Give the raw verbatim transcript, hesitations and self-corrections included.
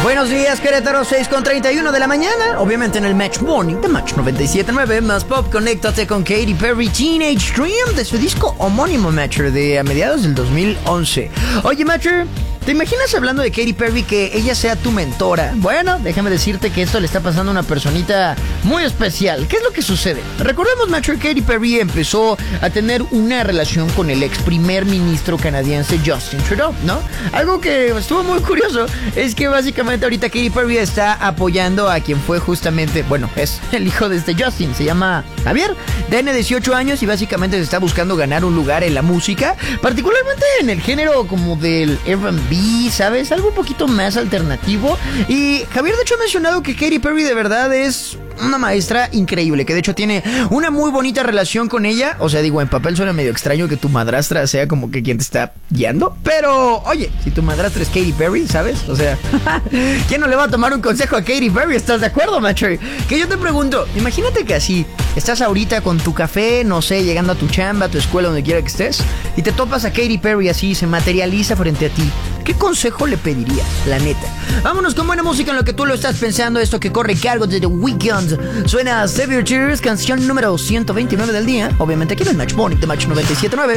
Buenos días, Querétaro, seis con treinta y uno de la mañana. Obviamente en el Match Morning de Match noventa y siete punto nueve. Más pop, conéctate con Katy Perry, Teenage Dream, de su disco homónimo, Matcher, de a mediados del dos mil once. Oye, Matcher, ¿te imaginas, hablando de Katy Perry, que ella sea tu mentora? Bueno, déjame decirte que esto le está pasando a una personita muy especial. ¿Qué es lo que sucede? Recordemos, Matcher, Katy Perry empezó a tener una relación con el ex primer ministro canadiense Justin Trudeau, ¿no? Algo que estuvo muy curioso es que básicamente ahorita Katy Perry está apoyando a quien fue justamente, bueno, es el hijo de este Justin, se llama Javier, tiene dieciocho años y básicamente se está buscando ganar un lugar en la música, particularmente en el género como del R and B, ¿sabes? Algo un poquito más alternativo. Y Javier de hecho ha mencionado que Katy Perry de verdad es una maestra increíble, que de hecho tiene una muy bonita relación con ella. O sea, digo, en papel suena medio extraño que tu madrastra sea como que quien te está guiando, pero oye, si tu madrastra es Katy Perry, ¿sabes? O sea, ¿quién no le va a tomar un consejo a Katy Perry? ¿Estás de acuerdo, Macho? Que yo te pregunto, imagínate que así estás ahorita con tu café, no sé, llegando a tu chamba, a tu escuela, donde quiera que estés, y te topas a Katy Perry así, se materializa frente a ti. ¿Qué consejo le pedirías, la neta? Vámonos con buena música en lo que tú lo estás pensando. Esto que corre cargo de The Weeknd. Suena Save Your Tears, canción número ciento veintinueve del día. Obviamente aquí en el Match Morning de Match noventa y siete punto nueve.